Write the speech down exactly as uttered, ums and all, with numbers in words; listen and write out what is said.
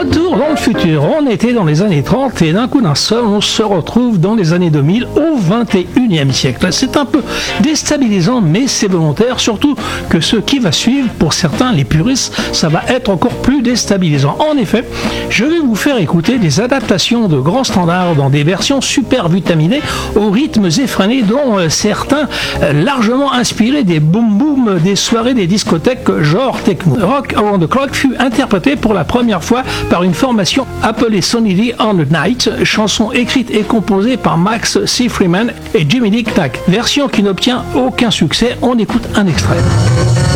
Retour dans le futur, on était dans les années trente et d'un coup d'un seul, on se retrouve dans les années deux mille au vingt et unième siècle. C'est un peu déstabilisant, mais c'est volontaire, surtout que ce qui va suivre, pour certains, les puristes, ça va être encore plus déstabilisant. En effet, je vais vous faire écouter des adaptations de grands standards dans des versions super vitaminées, aux rythmes effrénés, dont euh, certains euh, largement inspirés des boom-boom des soirées des discothèques genre techno. Rock Around the Clock fut interprété pour la première fois par une formation appelée Sonny on the Night, chanson écrite et composée par Max C. Freeman et Jimmy Dick Tack. Version qui n'obtient aucun succès, on écoute un extrait.